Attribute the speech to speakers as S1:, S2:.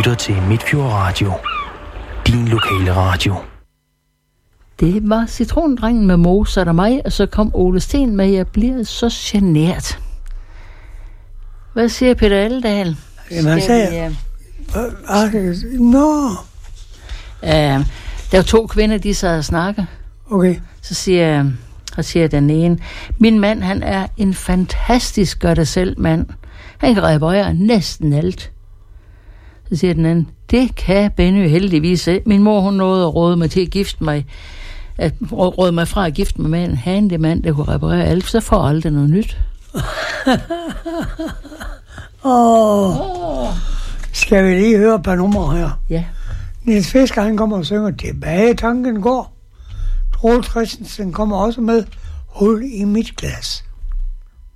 S1: lytter til Midtfjord Radio. Din lokale radio.
S2: Det var Citrondrengen med Mozart og mig, og så kom Ole Sten med, jeg bliver så genert. Hvad siger Peter Alledal?
S3: Jamen, han sagde... Nå.
S2: Der var 2 kvinder, de sad og snakker.
S3: Okay.
S2: Så siger den ene, min mand, han er en fantastisk gør-det-selv mand. Han kan reparere næsten alt. Så siger den anden, det kan Benny heldigvis. Min mor, hun nåede at råde mig til at gifte mig. Råde mig fra at gifte mig med en handyman, der kunne reparere alt. Så får aldrig noget nyt.
S3: Skal vi lige høre et par numre her?
S2: Ja.
S3: Niels Fisker, han kommer og synger Tilbage tanken går. Troels Christensen kommer også med Hul i mit glas.